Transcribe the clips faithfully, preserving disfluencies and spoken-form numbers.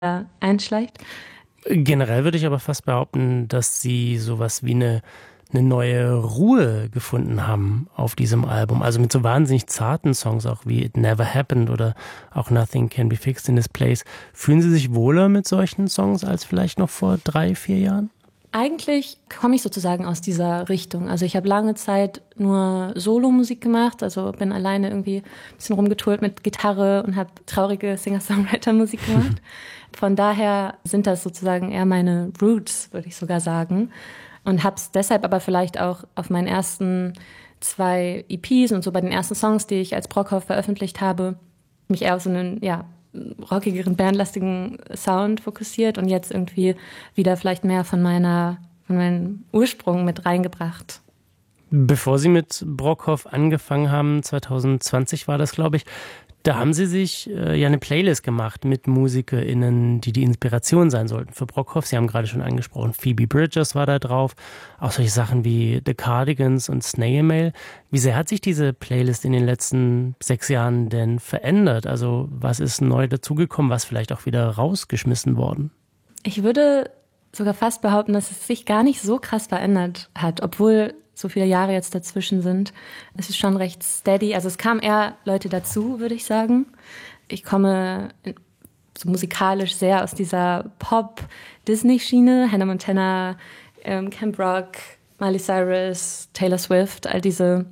einschleicht. Generell würde ich aber fast behaupten, dass Sie sowas wie eine, eine neue Ruhe gefunden haben auf diesem Album. Also mit so wahnsinnig zarten Songs, auch wie It Never Happened oder auch Nothing Can Be Fixed in This Place. Fühlen Sie sich wohler mit solchen Songs als vielleicht noch vor drei, vier Jahren? Eigentlich komme ich sozusagen aus dieser Richtung. Also ich habe lange Zeit nur Solo-Musik gemacht, also bin alleine irgendwie ein bisschen rumgetourt mit Gitarre und habe traurige Singer-Songwriter-Musik gemacht. Von daher sind das sozusagen eher meine Roots, würde ich sogar sagen. Und habe es deshalb aber vielleicht auch auf meinen ersten zwei E Ps und so bei den ersten Songs, die ich als Brockhoff veröffentlicht habe, mich eher auf so einen, ja, rockigeren, bandlastigen Sound fokussiert und jetzt irgendwie wieder vielleicht mehr von meiner, von meinem Ursprung mit reingebracht. Bevor Sie mit Brockhoff angefangen haben, zwanzig zwanzig war das, glaube ich, da haben Sie sich äh, ja eine Playlist gemacht mit MusikerInnen, die die Inspiration sein sollten für Brockhoff. Sie haben gerade schon angesprochen, Phoebe Bridgers war da drauf, auch solche Sachen wie The Cardigans und Snail Mail. Wie sehr hat sich diese Playlist in den letzten sechs Jahren denn verändert? Also was ist neu dazugekommen, was vielleicht auch wieder rausgeschmissen worden? Ich würde sogar fast behaupten, dass es sich gar nicht so krass verändert hat, obwohl so viele Jahre jetzt dazwischen sind. Es ist schon recht steady. Also es kamen eher Leute dazu, würde ich sagen. Ich komme so musikalisch sehr aus dieser Pop-Disney-Schiene. Hannah Montana, ähm, Camp Rock, Miley Cyrus, Taylor Swift, all diese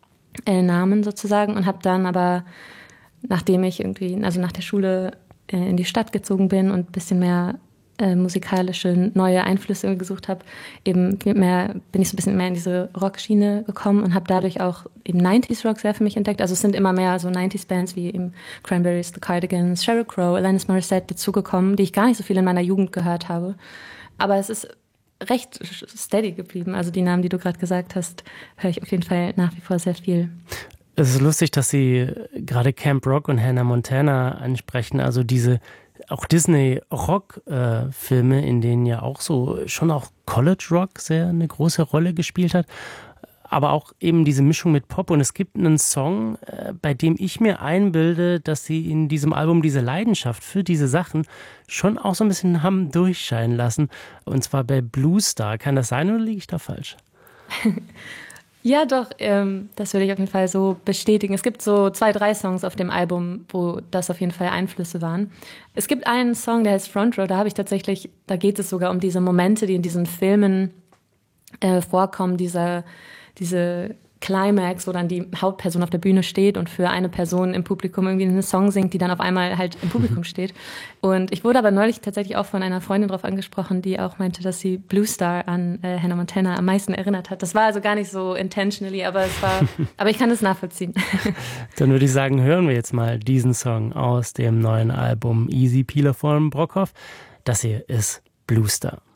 äh, Namen sozusagen. Und habe dann aber, nachdem ich irgendwie, also nach der Schule äh, in die Stadt gezogen bin und ein bisschen mehr Äh, musikalische neue Einflüsse gesucht habe, eben mehr, bin ich so ein bisschen mehr in diese Rockschiene gekommen und habe dadurch auch eben neunziger Rock sehr für mich entdeckt. Also es sind immer mehr so neunziger Bands wie eben Cranberries, The Cardigans, Sheryl Crow, Alanis Morissette dazugekommen, die ich gar nicht so viel in meiner Jugend gehört habe. Aber es ist recht steady geblieben. Also die Namen, die du gerade gesagt hast, höre ich auf jeden Fall nach wie vor sehr viel. Es ist lustig, dass Sie gerade Camp Rock und Hannah Montana ansprechen, also diese auch Disney-Rock-Filme, in denen ja auch so schon auch College-Rock sehr eine große Rolle gespielt hat, aber auch eben diese Mischung mit Pop. Und es gibt einen Song, bei dem ich mir einbilde, dass Sie in diesem Album diese Leidenschaft für diese Sachen schon auch so ein bisschen haben durchscheinen lassen, und zwar bei Blue Star. Kann das sein oder liege ich da falsch? Ja, doch, ähm, das würde ich auf jeden Fall so bestätigen. Es gibt so zwei, drei Songs auf dem Album, wo das auf jeden Fall Einflüsse waren. Es gibt einen Song, der heißt Front Row, da habe ich tatsächlich, da geht es sogar um diese Momente, die in diesen Filmen äh, vorkommen, diese, diese Climax, wo dann die Hauptperson auf der Bühne steht und für eine Person im Publikum irgendwie einen Song singt, die dann auf einmal halt im Publikum steht. Und ich wurde aber neulich tatsächlich auch von einer Freundin drauf angesprochen, die auch meinte, dass sie Blue Star an äh, Hannah Montana am meisten erinnert hat. Das war also gar nicht so intentionally, aber es war, aber ich kann es nachvollziehen. Dann würde ich sagen, hören wir jetzt mal diesen Song aus dem neuen Album Easy Peeler von Brockhoff. Das hier ist Blue Star.